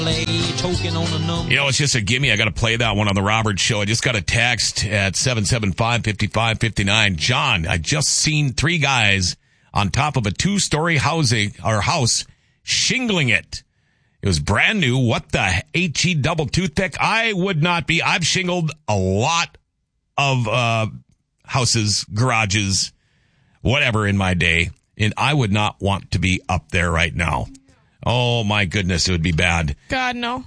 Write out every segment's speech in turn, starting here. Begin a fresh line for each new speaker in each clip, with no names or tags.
choking on a number.
You know, it's just a gimme. I got to play that one on the Roberts Show. I just got a text at 775-5559. John, I just seen 3 guys on top of a 2-story house shingling it. It was brand new. What the HE double toothpick? I would not be. I've shingled a lot of houses, garages, whatever in my day, and I would not want to be up there right now. Oh, my goodness, it would be bad.
God, no.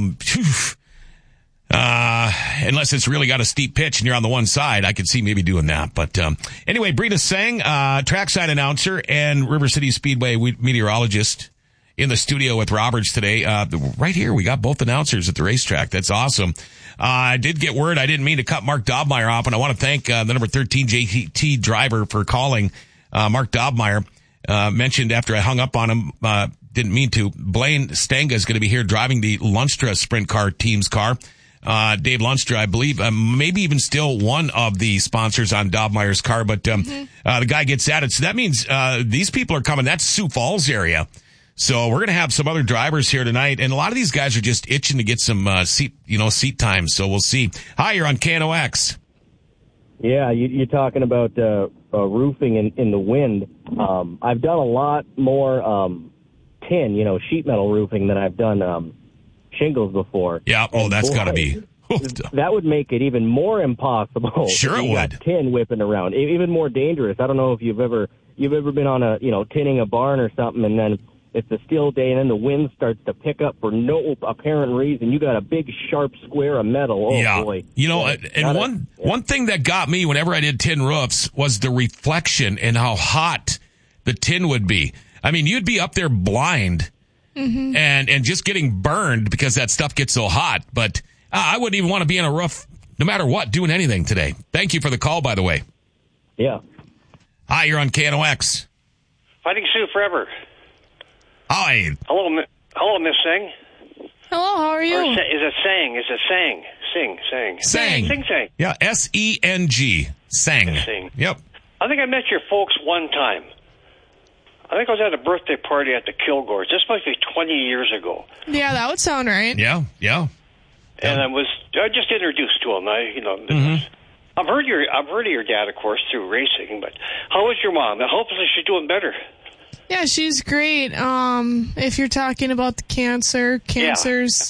Unless it's really got a steep pitch and you're on the one side, I could see maybe doing that. But anyway, Brita Sang, trackside announcer and River City Speedway meteorologist in the studio with Roberts today. Right here, we got both announcers at the racetrack. That's awesome. I did get word. I didn't mean to cut Mark Dobmeyer off, and I want to thank the number 13 JT driver for calling. Mark Dobmeyer mentioned after I hung up on him, didn't mean to. Blaine Stenga is going to be here driving the Lunstra Sprint Car team's car. Dave Lunstra, I believe, maybe even still one of the sponsors on Dobmeyer's car, but the guy gets at it. So that means these people are coming. That's Sioux Falls area. So we're going to have some other drivers here tonight, and a lot of these guys are just itching to get some seat time. So we'll see. Hi, you're on KNOX.
Yeah, you're talking about roofing in the wind. I've done a lot more tin, sheet metal roofing than I've done shingles before.
Yeah. Oh, that's got to be.
That would make it even more impossible.
Sure, it would.
Got tin whipping around, even more dangerous. I don't know if you've ever been on a tinning a barn or something, and then it's a still day, and then the wind starts to pick up for no apparent reason. You got a big, sharp square of metal. Oh,
yeah.
Boy.
One thing that got me whenever I did tin roofs was the reflection and how hot the tin would be. I mean, you'd be up there blind and just getting burned because that stuff gets so hot. But I wouldn't even want to be in a roof, no matter what, doing anything today. Thank you for the call, by the way.
Yeah.
Hi, you're on KNOX.
Fighting Sioux forever.
Hi.
Hello, Miss Singh.
Hello, how are you?
Or is it Sang? Is it Sang? Sang.
Sang. Yeah, S-E-N-G. Sang.
Sang.
Yep.
I think I met your folks one time. I think I was at a birthday party at the Kilgores. This must be 20 years ago.
Yeah, that would sound right.
Yeah.
And I just introduced to him. I've heard of your dad, of course, through racing. But how is your mom? Hopefully she's doing better.
Yeah, she's great. If you're talking about the cancer's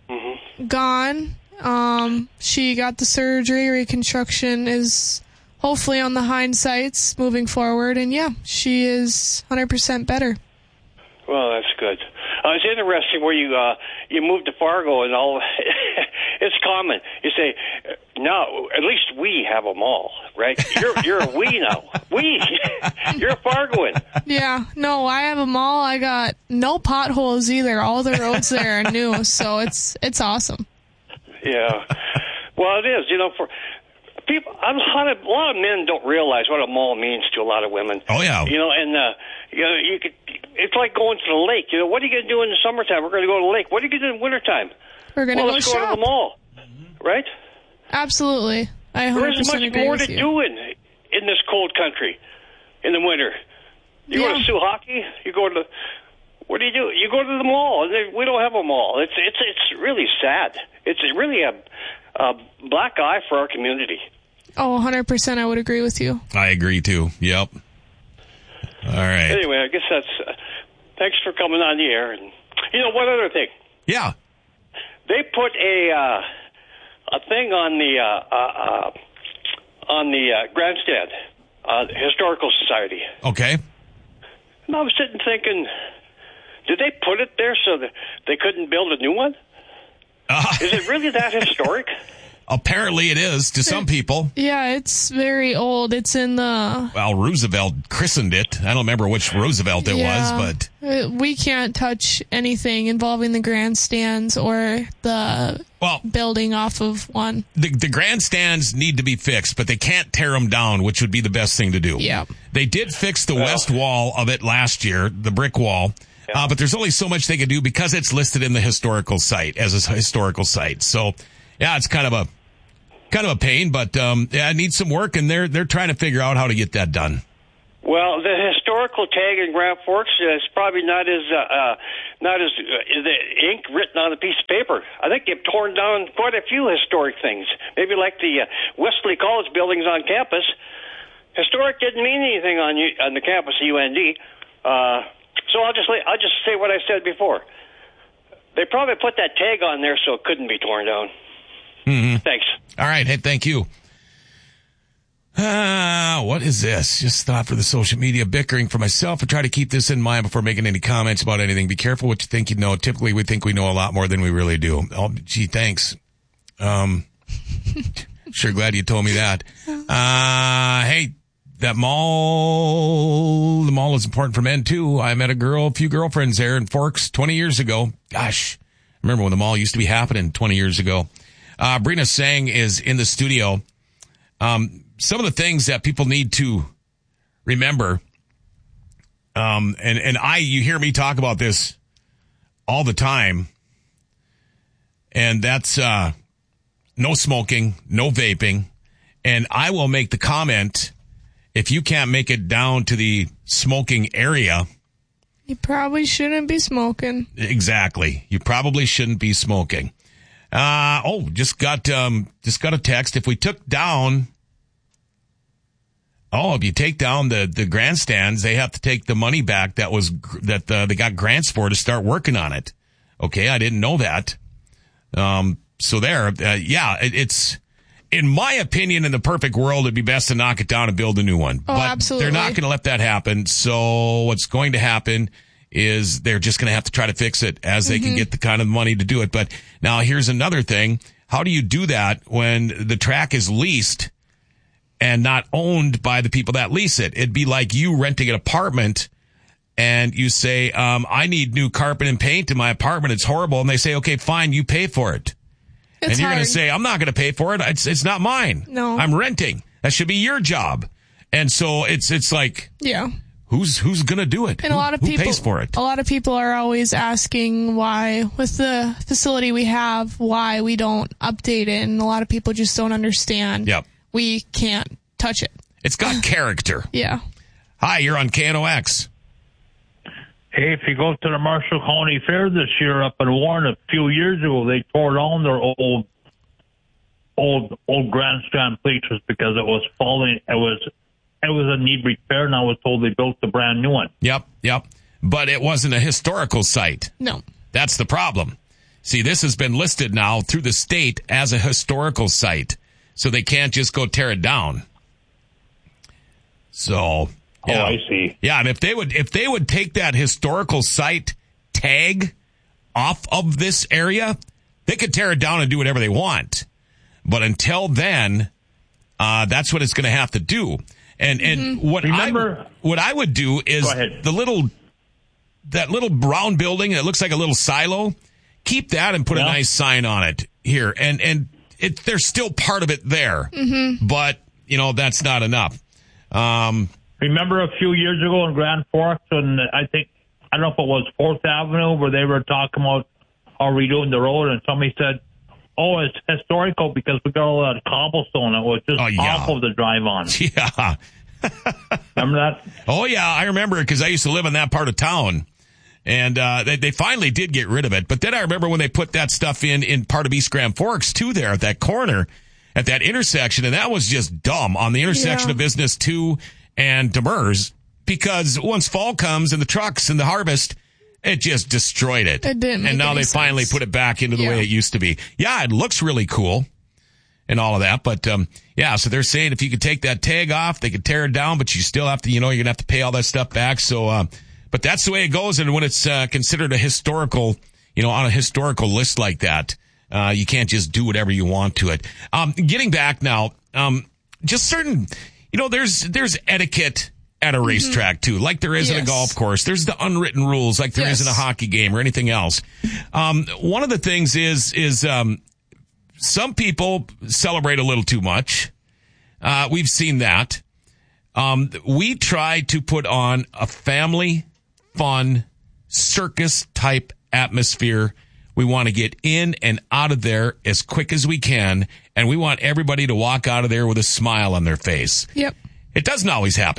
gone. She got the surgery. Reconstruction is hopefully on the hindsights moving forward. And yeah, she is 100% better.
Well, that's good. It's interesting where you moved to Fargo and all. It's common. You say, no, at least we have them all, right? You're a we now. We. You're a Fargoan.
Yeah. No, I have them all. I got no potholes either. All the roads there are new, so it's awesome.
Yeah. Well, it is. For people, a lot of men don't realize what a mall means to a lot of women.
Oh, yeah.
You could. It's like going to the lake. What are you going to do in the summertime? We're going to go to the lake. What are you going to do in the wintertime?
We're going to go shop.
Let's go to the mall. Right?
Absolutely. I 100%
There's much
agree
more
with
to
you.
do in this cold country in the winter. You go to Sioux Hockey. You go to what do? You go to the mall. We don't have a mall. It's really sad. It's really a black eye for our community.
Oh, 100%. I would agree with you.
I agree too. Yep. All right.
Anyway, I guess that's. Thanks for coming on the air. And one other thing.
Yeah.
They put a thing on the grandstand, Historical Society.
Okay.
And I was sitting thinking, did they put it there so that they couldn't build a new one? Is it really that historic?
Apparently it is to some people.
Yeah, it's very old. It's in the...
Well, Roosevelt christened it. I don't remember which Roosevelt it was, but...
We can't touch anything involving the grandstands or the building off of one.
The grandstands need to be fixed, but they can't tear them down, which would be the best thing to do.
Yeah.
They did fix the west wall of it last year, the brick wall. Yeah. But there's only so much they can do because it's listed in the historical site as a historical site. So... Yeah, it's kind of a pain, but it needs some work, and they're trying to figure out how to get that done.
Well, the historical tag in Grand Forks is probably not as the ink written on a piece of paper. I think they've torn down quite a few historic things. Maybe like the Wesley College buildings on campus. Historic didn't mean anything on the campus of UND. So I'll just say what I said before. They probably put that tag on there so it couldn't be torn down.
Mm-hmm.
Thanks.
All right. Hey, thank you. What is this? Just thought for the social media bickering for myself. I try to keep this in mind before making any comments about anything. Be careful what you think you know. Typically, we think we know a lot more than we really do. Oh, gee, thanks. Sure glad you told me that. Hey, the mall is important for men too. I met a few girlfriends there in Forks 20 years ago. Gosh, I remember when the mall used to be happening 20 years ago. Brina Sang is in the studio. Some of the things that people need to remember, you hear me talk about this all the time, and that's no smoking, no vaping, and I will make the comment, if you can't make it down to the smoking area,
you probably shouldn't be smoking.
Exactly. You probably shouldn't be smoking. Just got a text. If you take down the grandstands, they have to take the money back that they got grants for to start working on it. Okay, I didn't know that. It's, in my opinion, in the perfect world, it'd be best to knock it down and build a new one.
Oh,
but
absolutely.
They're not going to let that happen. So what's going to happen is they're just going to have to try to fix it as they can get the kind of money to do it. But now here's another thing. How do you do that when the track is leased and not owned by the people that lease it? It'd be like you renting an apartment and you say, I need new carpet and paint in my apartment. It's horrible. And they say, okay, fine, you pay for it. And you're going to say, I'm not going to pay for it. It's not mine.
No.
I'm renting. That should be your job. And so it's like,
yeah.
Who's going to do it?
And
who pays for it?
A lot of people are always asking why, with the facility we have, why we don't update it. And a lot of people just don't understand.
Yep.
We can't touch it.
It's got character.
Yeah.
Hi, you're on KNOX.
Hey, if you go to the Marshall County Fair this year up in Warren, a few years ago, they tore down their old grandstand bleachers because it was falling. It was a need repair, and I was told they built a brand new one.
Yep. But it wasn't a historical site.
No.
That's the problem. See, this has been listed now through the state as a historical site, so they can't just go tear it down. So...
Oh, I see.
Yeah, and if they would take that historical site tag off of this area, they could tear it down and do whatever they want. But until then, that's what it's going to have to do. And what I would do is that little brown building that looks like a little silo, keep that and put a nice sign on it here. And there's still part of it there, but that's not enough.
Remember a few years ago in Grand Forks, and I don't know if it was 4th Avenue, where they were talking about redoing the road, and somebody said, oh, it's historical because we got all that cobblestone. It was just awful to drive on.
Yeah.
Remember that?
Oh, yeah, I remember it because I used to live in that part of town. And they finally did get rid of it. But then I remember when they put that stuff in part of East Grand Forks, too, there at that corner, at that intersection, and that was just dumb on the intersection of Business 2 and Demers, because once fall comes and the trucks and the harvest, it just destroyed it.
It didn't make
and now
any
they
sense.
finally put it back into the way it used to be. Yeah, it looks really cool and all of that. But, so they're saying if you could take that tag off, they could tear it down, but you still have to, you're going to have to pay all that stuff back. So, but that's the way it goes. And when it's considered a historical, on a historical list like that, you can't just do whatever you want to it. Getting back now, just certain... there's etiquette at a racetrack too, like there is at a golf course. There's the unwritten rules, like there is in a hockey game or anything else. One of the things is some people celebrate a little too much. We've seen that. We try to put on a family fun circus type atmosphere. We want to get in and out of there as quick as we can, and we want everybody to walk out of there with a smile on their face.
Yep.
It doesn't always happen.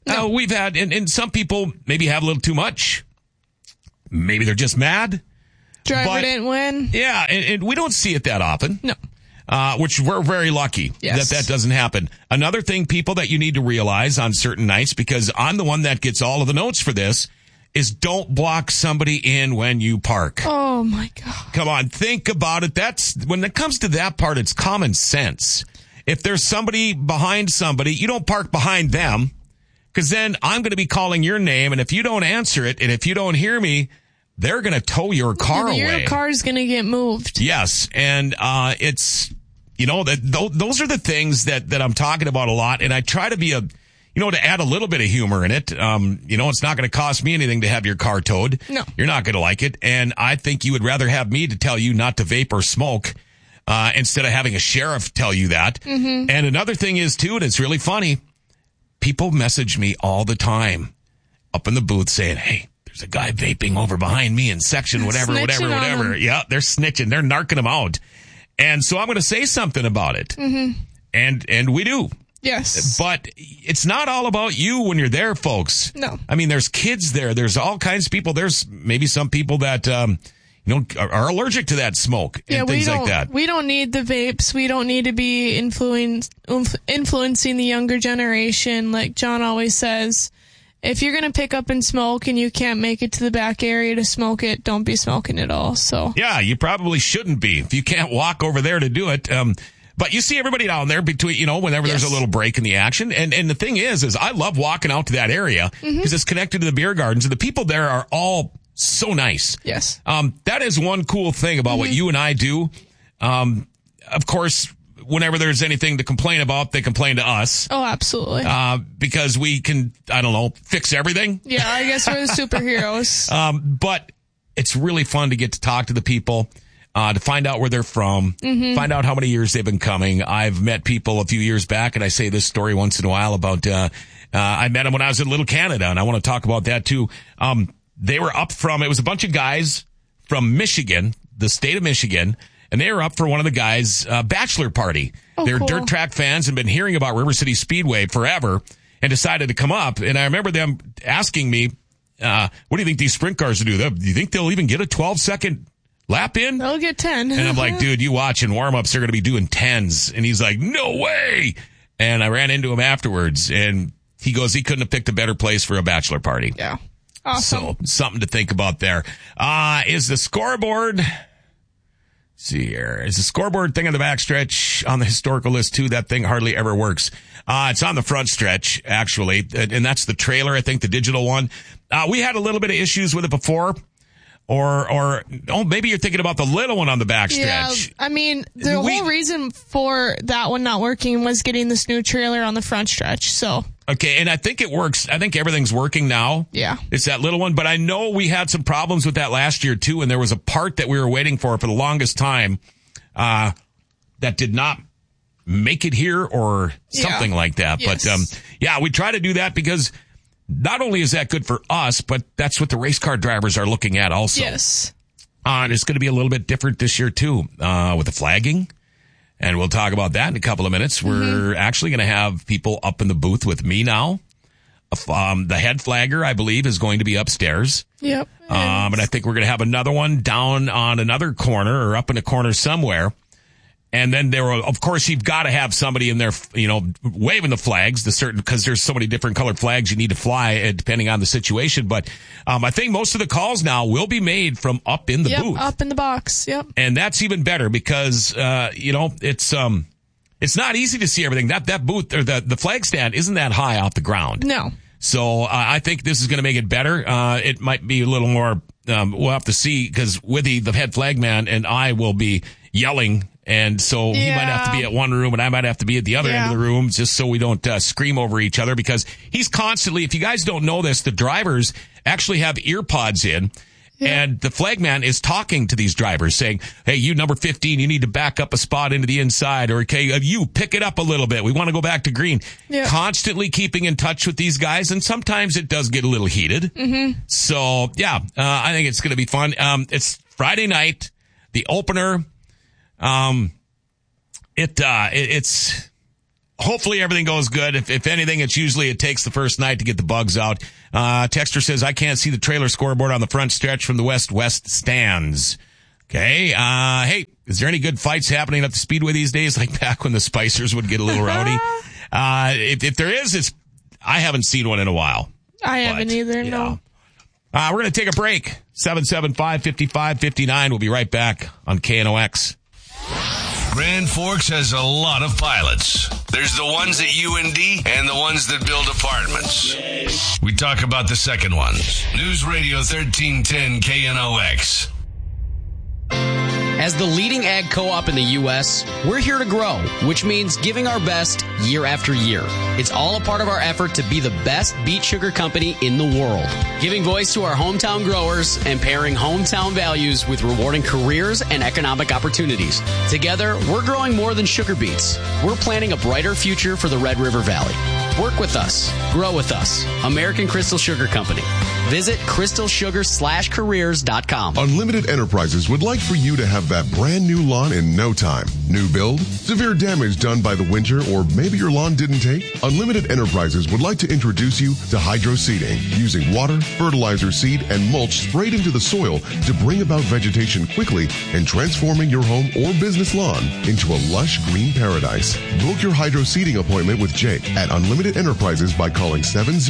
No.
We've had, and some people maybe have a little too much. Maybe they're just mad.
Driver didn't win.
Yeah, and we don't see it that often.
No.
Which we're very lucky that doesn't happen. Another thing, people, that you need to realize on certain nights, because I'm the one that gets all of the notes for this, is don't block somebody in when you park.
Oh, my God.
Come on, think about it. When it comes to that part, it's common sense. If there's somebody behind somebody, you don't park behind them, because then I'm going to be calling your name, and if you don't answer it, and if you don't hear me, they're going to tow your car away.
Your car's going to get moved.
Yes, and it's, those are the things that I'm talking about a lot, and I try to be to add a little bit of humor in it. It's not going to cost me anything to have your car towed.
No.
You're not going to like it. And I think you would rather have me to tell you not to vape or smoke, instead of having a sheriff tell you that. Mm-hmm. And another thing is, too, and it's really funny, people message me all the time up in the booth saying, hey, there's a guy vaping over behind me in section whatever. Yeah, they're snitching. They're narking them out. And so I'm going to say something about it. Mm-hmm. And we do.
Yes.
But it's not all about you when you're there, folks.
No.
I mean, there's kids there. There's all kinds of people. There's maybe some people that, are allergic to that smoke and things like that.
We don't need the vapes. We don't need to be influencing the younger generation. Like John always says, if you're going to pick up and smoke and you can't make it to the back area to smoke it, don't be smoking at all. So. Yeah,
you probably shouldn't be if you can't walk over there to do it. But you see everybody down there between, whenever there's a little break in the action. And the thing is I love walking out to that area because it's connected to the beer gardens, and the people there are all so nice.
Yes.
That is one cool thing about what you and I do. Of course, whenever there's anything to complain about, they complain to us.
Oh, absolutely.
Because we can, fix everything.
Yeah, I guess we're the superheroes.
But it's really fun to get to talk to the people. To find out where they're from, find out how many years they've been coming. I've met people a few years back, and I say this story once in a while about, I met them when I was in Little Canada, and I want to talk about that too. They were it was a bunch of guys from Michigan, the state of Michigan, and they were up for one of the guys' bachelor party. They're
cool.
dirt track fans and been hearing about River City Speedway forever and decided to come up. And I remember them asking me, what do you think these sprint cars will do? Do you think they'll even get a 12-second lap in?
They'll get 10.
And I'm like, dude, you watch in warm-ups, they're going to be doing 10s. And he's like, no way. And I ran into him afterwards, and he goes, he couldn't have picked a better place for a bachelor party.
Yeah. Awesome.
So something to think about there. Is the scoreboard, let's see here, is the scoreboard thing on the backstretch on the historical list too? That thing hardly ever works. It's on the front stretch, actually. And that's the trailer, I think, the digital one. We had a little bit of issues with it before. Or maybe you're thinking about the little one on the backstretch.
Yeah, I mean, the whole reason for that one not working was getting this new trailer on the front stretch, so.
Okay, and I think it works. I think everything's working now.
Yeah.
It's that little one, but I know we had some problems with that last year, too, and there was a part that we were waiting for the longest time that did not make it here or something like that.
Yes.
But, we try to do that because not only is that good for us, but that's what the race car drivers are looking at also.
Yes.
And it's going to be a little bit different this year, too, with the flagging. And we'll talk about that in a couple of minutes. We're actually going to have people up in the booth with me now. The head flagger, I believe, is going to be upstairs.
Yep.
And I think we're going to have another one down on another corner or up in a corner somewhere. And then of course, you've got to have somebody in there, waving the flags, because there's so many different colored flags you need to fly depending on the situation. But, I think most of the calls now will be made from up in the booth.
Up in the box. Yep.
And that's even better because, it's not easy to see everything. That booth or the flag stand isn't that high off the ground.
No.
So, I think this is going to make it better. It might be a little more, we'll have to see because Withy, the head flag man, and I will be yelling. And so he might have to be at one room and I might have to be at the other end of the room just so we don't scream over each other because he's constantly, if you guys don't know this, the drivers actually have ear pods in and the flagman is talking to these drivers saying, hey, you number 15, you need to back up a spot into the inside or okay, you pick it up a little bit. We want to go back to green. Yeah. Constantly keeping in touch with these guys. And sometimes it does get a little heated. Mm-hmm. So I think it's going to be fun. It's Friday night, the opener. It's hopefully everything goes good. If anything, it takes the first night to get the bugs out. Texter says, I can't see the trailer scoreboard on the front stretch from the west stands. Okay. Hey, is there any good fights happening at the Speedway these days? Like back when the Spicers would get a little rowdy? If there is, I haven't seen one in a while.
I haven't either, no.
We're going to take a break. 775-5559. We'll be right back on KNOX.
Grand Forks has a lot of pilots. There's the ones at UND and the ones that build apartments. We talk about the second ones. News Radio 1310 KNOX.
As the leading ag co-op in the U.S., we're here to grow, which means giving our best year after year. It's all a part of our effort to be the best beet sugar company in the world, giving voice to our hometown growers and pairing hometown values with rewarding careers and economic opportunities. Together, we're growing more than sugar beets. We're planning a brighter future for the Red River Valley. Work with us. Grow with us. American Crystal Sugar Company. Visit crystalsugar/careers.com.
Unlimited Enterprises would like for you to have that brand new lawn in no time. New build? Severe damage done by the winter, or maybe your lawn didn't take? Unlimited Enterprises would like to introduce you to hydro seeding, using water, fertilizer, seed, and mulch sprayed into the soil to bring about vegetation quickly and transforming your home or business lawn into a lush green paradise. Book your hydro seeding appointment with Jake at Unlimited Enterprises by calling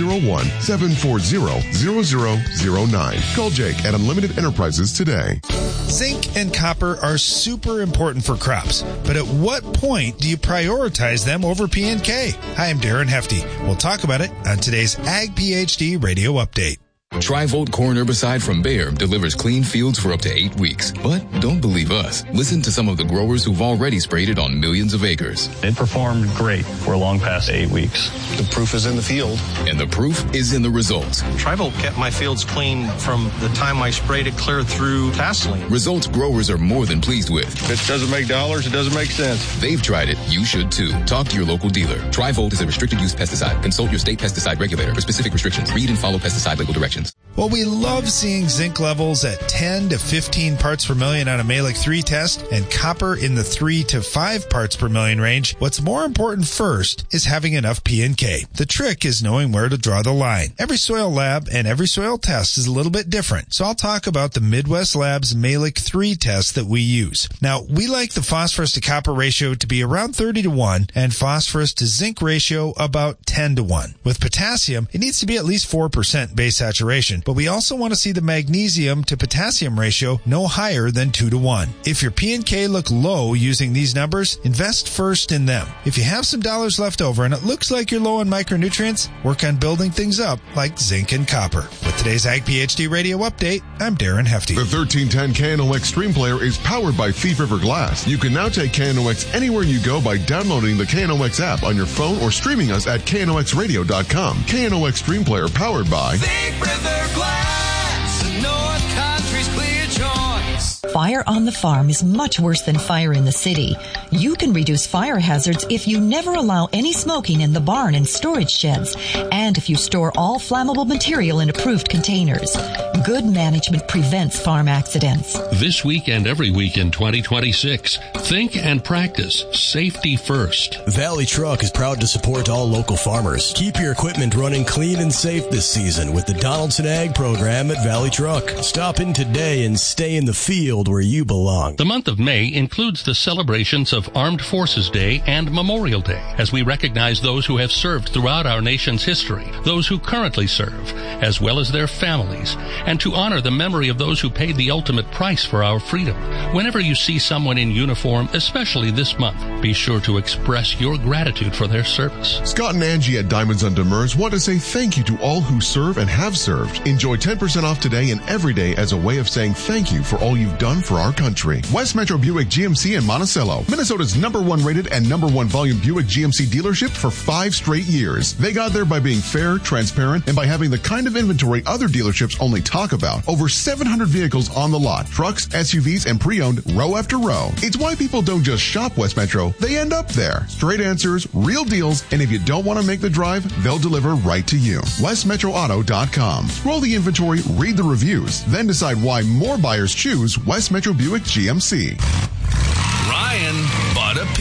701-740-0009. Call Jake at Unlimited Enterprises today.
Zinc and copper are super important for crops, but at what point do you prioritize them over P&K? Hi, I'm Darren Hefty. We'll talk about it on today's Ag PhD Radio Update.
Tri-Volt corn herbicide from Bayer delivers clean fields for up to 8 weeks. But don't believe us. Listen to some of the growers who've already sprayed it on millions of acres.
It performed great for long past 8 weeks.
The proof is in the field.
And the proof is in the results.
Tri-Volt kept my fields clean from the time I sprayed it clear through Vaseline.
Results growers are more than pleased with.
If it doesn't make dollars, it doesn't make sense.
They've tried it. You should too. Talk to your local dealer. Tri-Volt is a restricted use pesticide. Consult your state pesticide regulator for specific restrictions. Read and follow pesticide label directions.
Well, we love seeing zinc levels at 10 to 15 parts per million on a Mehlich 3 test and copper in the 3 to 5 parts per million range. What's more important first is having enough P&K. The trick is knowing where to draw the line. Every soil lab and every soil test is a little bit different, so I'll talk about the Midwest Labs Mehlich 3 test that we use. Now, we like the phosphorus to copper ratio to be around 30 to 1 and phosphorus to zinc ratio about 10 to 1. With potassium, it needs to be at least 4% base saturation, but we also want to see the magnesium to potassium ratio no higher than 2 to 1. If your P&K look low using these numbers, invest first in them. If you have some dollars left over and it looks like you're low on micronutrients, work on building things up like zinc and copper. With today's Ag PhD Radio Update, I'm Darren Hefty.
The 1310 KNOX Stream Player is powered by Thief River Glass. You can now take KNOX anywhere you go by downloading the KNOX app on your phone or streaming us at knoxradio.com. KNOX Stream Player powered by
Thief River Glass, North Country's clear choice.
Fire on the farm is much worse than fire in the city. You can reduce fire hazards if you never allow any smoking in the barn and storage sheds, and if you store all flammable material in approved containers. Good management prevents farm accidents.
This week and every week in 2026, think and practice safety first.
Valley Truck is proud to support all local farmers. Keep your equipment running clean and safe this season with the Donaldson Ag program at Valley Truck. Stop in today and stay in the field where you belong.
The month of May includes the celebrations of Armed Forces Day and Memorial Day, as we recognize those who have served throughout our nation's history, those who currently serve, as well as their families, and to honor the memory of those who paid the ultimate price for our freedom. Whenever you see someone in uniform, especially this month, be sure to express your gratitude for their service.
Scott and Angie at Diamonds on Demers want to say thank you to all who serve and have served. Enjoy 10% off today and every day as a way of saying thank you for all you've done for our country. West Metro Buick GMC in Monticello, Minnesota's #1 rated and #1 volume Buick GMC dealership for 5 straight years. They got there by being fair, transparent, and by having the kind of inventory other dealerships only talk about. Over 700 vehicles on the lot, trucks, SUVs, and pre-owned row after row. It's why people don't just shop West Metro, they end up there. Straight answers, real deals, and if you don't want to make the drive, they'll deliver right to you. WestMetroAuto.com. Scroll the inventory, read the reviews, then decide why more buyers choose West Metro Buick GMC.
Ryan bought a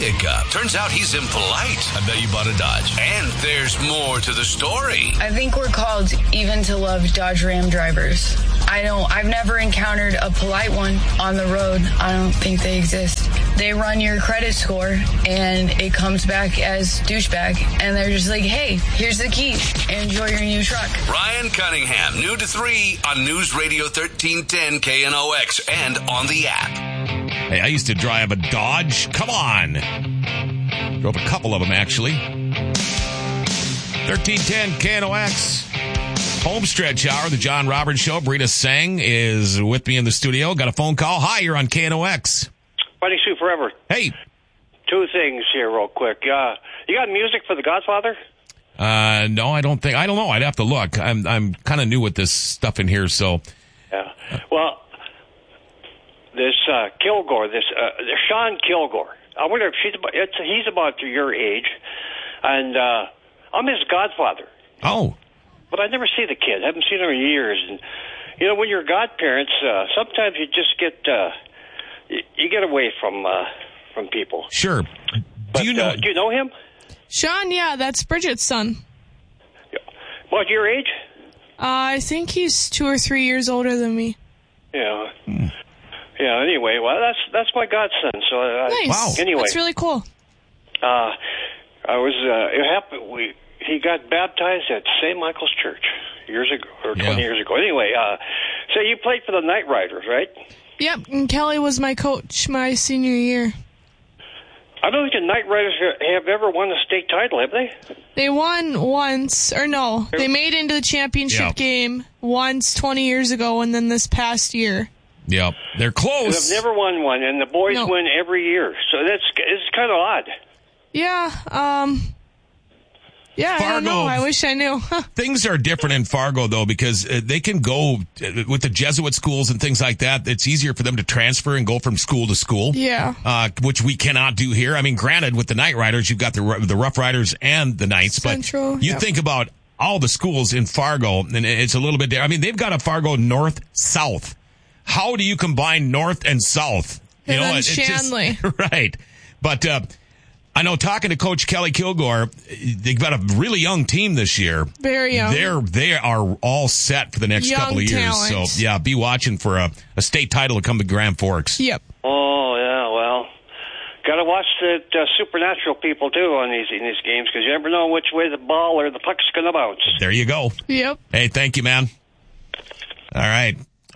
pickup. Turns out he's impolite. I bet you bought a Dodge. And there's more to the story.
I think we're called even to love Dodge Ram drivers. I've never encountered a polite one on the road. I don't think they exist. They run your credit score and it comes back as douchebag. And they're just like, hey, here's the key. Enjoy your new truck.
Ryan Cunningham, new to 3 on News Radio 1310 KNOX and on the app.
Hey, I used to drive a Dodge. Come on. Drove a couple of them, actually. 1310 KNOX. Homestretch Hour, the John Roberts Show. Brita Sang is with me in the studio. Got a phone call. Hi, you're on KNOX.
Fighting Sue Forever.
Hey.
2 things here real quick. You got music for The Godfather?
No, I don't think. I don't know. I'd have to look. I'm kind of new with this stuff in here, so.
Yeah. Well, this Kilgore, Sean Kilgore. I wonder if he's about your age, and I'm his godfather.
Oh.
But I never see the kid. I haven't seen him in years. And when you're godparents, sometimes you just get you get away from people.
Sure.
Do you know him?
Sean, yeah, that's Bridget's son.
What, your age?
I think he's 2 or 3 years older than me.
Yeah. Yeah. Anyway, well, that's my godson. So
nice.
Wow. Anyway,
that's really cool.
I was. It happened. He got baptized at St. Michael's Church years ago, or 20 years ago. Anyway, so you played for the Night Riders, right?
Yep, and Kelly was my coach my senior year.
I don't think the Night Riders have ever won a state title, have they?
They won once, or no, they made it into the championship game once 20 years ago, and then this past year.
Yep, they're close.
They've never won one, and the boys win every year, so it's kind of odd.
Yeah, yeah, Fargo, I don't know. I wish I knew.
Things are different in Fargo, though, because they can go with the Jesuit schools and things like that. It's easier for them to transfer and go from school to school.
Yeah.
Which we cannot do here. I mean, granted, with the Night Riders, you've got the Rough Riders and the Knights.
Central,
but you think about all the schools in Fargo, and it's a little bit different. I mean, they've got a Fargo north-south. How do you combine north and south?
And then Shanley.
Right. But I know, talking to Coach Kelly Kilgore, they've got a really young team this year.
Very young.
They are all set for the next couple of years.
Talent.
So, yeah, be watching for a state title to come to Grand Forks.
Yep.
Oh, yeah, well, got to watch the supernatural people, too, in these games, because you never know which way the ball or the puck's going to bounce.
There you go.
Yep.
Hey, thank you, man. All right.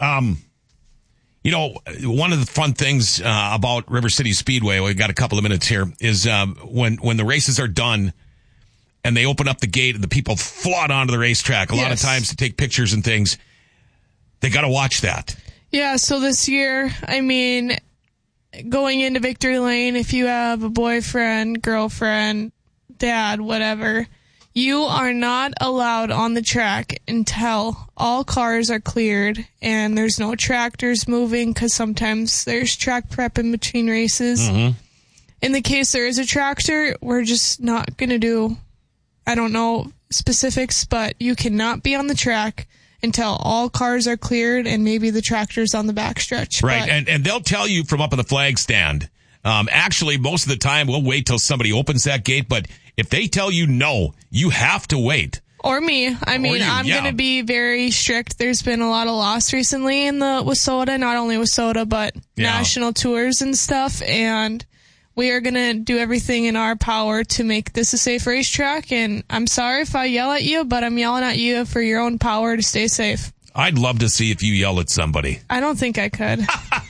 One of the fun things about River City Speedway, we've got a couple of minutes here, is when the races are done and they open up the gate and the people flood onto the racetrack, a lot of times to take pictures and things, they got to watch that.
Yeah, so this year, I mean, going into Victory Lane, if you have a boyfriend, girlfriend, dad, whatever, you are not allowed on the track until all cars are cleared and there's no tractors moving, because sometimes there's track prep in between races.
Mm-hmm.
In the case there is a tractor, we're just not going to do, I don't know specifics, but you cannot be on the track until all cars are cleared and maybe the tractor's on the backstretch.
Right, and they'll tell you from up in the flag stand. Actually, most of the time, we'll wait till somebody opens that gate, but if they tell you no, you have to wait.
Or me. I mean, I'm going to be very strict. There's been a lot of loss recently in the WISSOTA, not only WISSOTA, but national tours and stuff, and we are going to do everything in our power to make this a safe racetrack, and I'm sorry if I yell at you, but I'm yelling at you for your own power to stay safe.
I'd love to see if you yell at somebody.
I don't think I could.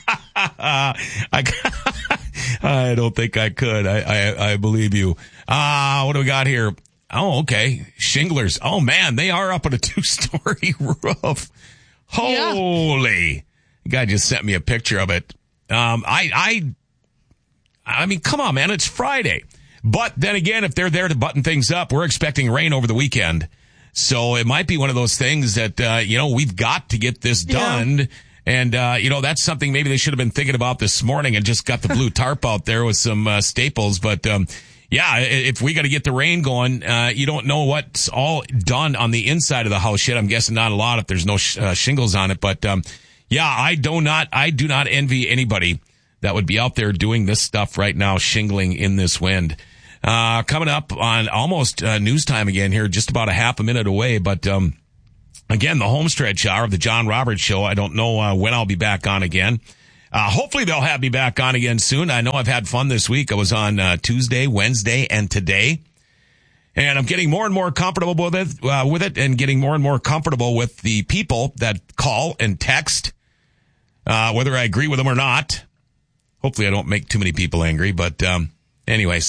I don't think I could. I believe you. What do we got here? Oh, okay. Shinglers. Oh, man, they are up on a 2-story roof. Holy. The guy just sent me a picture of it. I mean, come on, man. It's Friday. But then again, if they're there to button things up, we're expecting rain over the weekend. So it might be one of those things that, we've got to get this done. Yeah. And, that's something maybe they should have been thinking about this morning and just got the blue tarp out there with some staples. But, if we got to get the rain going, you don't know what's all done on the inside of the house yet. I'm guessing not a lot if there's no shingles on it. But, I do not envy anybody that would be out there doing this stuff right now, shingling in this wind. Coming up on almost news time again here, just about a half a minute away. But again, the homestretch hour of the John Roberts Show. I don't know when I'll be back on again. Hopefully they'll have me back on again soon. I know I've had fun this week. I was on Tuesday, Wednesday, and today. And I'm getting more and more comfortable with it and getting more and more comfortable with the people that call and text, whether I agree with them or not. Hopefully I don't make too many people angry, but anyway,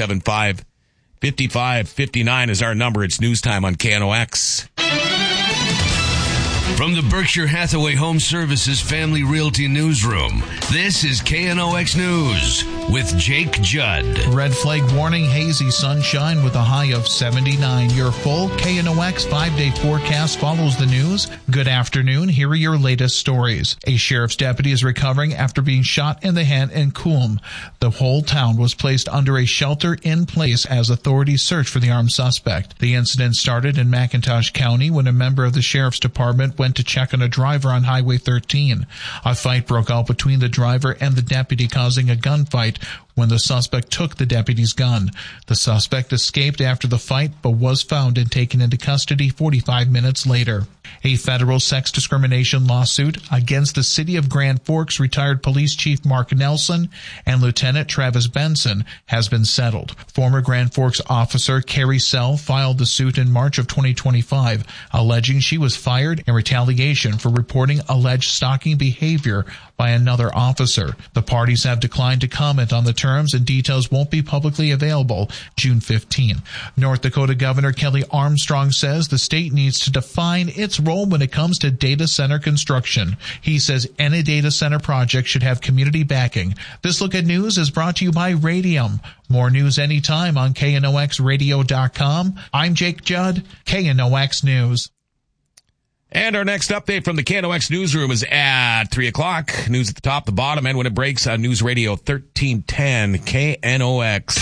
775-5559 is our number. It's news time on KNOX.
From the Berkshire Hathaway Home Services Family Realty Newsroom, this is KNOX News with Jake Judd.
Red flag warning, hazy sunshine with a high of 79. Your full KNOX 5-day forecast follows the news. Good afternoon. Here are your latest stories. A sheriff's deputy is recovering after being shot in the head in Coombe. The whole town was placed under a shelter in place as authorities search for the armed suspect. The incident started in McIntosh County when a member of the sheriff's department went to check on a driver on Highway 13. A fight broke out between the driver and the deputy, causing a gunfight when the suspect took the deputy's gun. The suspect escaped after the fight, but was found and taken into custody 45 minutes later. A federal sex discrimination lawsuit against the City of Grand Forks retired Police Chief Mark Nelson and Lieutenant Travis Benson has been settled. Former Grand Forks officer Carrie Sell filed the suit in March of 2025, alleging she was fired in retaliation for reporting alleged stalking behavior by another officer. The parties have declined to comment on the terms, and details won't be publicly available June 15. North Dakota Governor Kelly Armstrong says the state needs to define its role when it comes to data center construction. He says any data center project should have community backing. This Look at News is brought to you by Radium. More news anytime on KNOXradio.com. I'm Jake Judd, KNOX News.
And our next update from the KNOX newsroom is at 3 o'clock. News at the top, the bottom, and when it breaks on News Radio 1310 KNOX.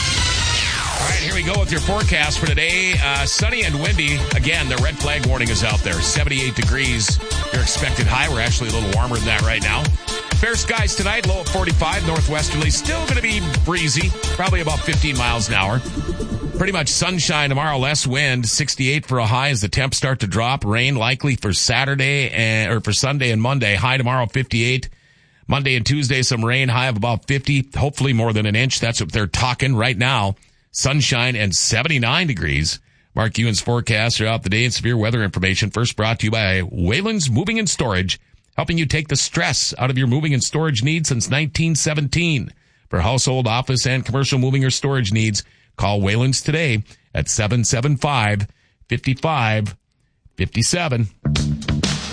All right, here we go with your forecast for today. Sunny and windy. Again, the red flag warning is out there. 78 degrees, your expected high. We're actually a little warmer than that right now. Fair skies tonight, low at 45, northwesterly. Still going to be breezy, probably about 15 miles an hour. Pretty much sunshine tomorrow, less wind, 68 for a high as the temps start to drop. Rain likely for Saturday or for Sunday and Monday. High tomorrow, 58. Monday and Tuesday, some rain, high of about 50, hopefully more than an inch. That's what they're talking right now. Sunshine and 79 degrees. Mark Ewan's forecast throughout the day and severe weather information. First brought to you by Wayland's Moving and Storage, helping you take the stress out of your moving and storage needs since 1917. For household, office, and commercial moving or storage needs, call Wayland's today at 775-5557.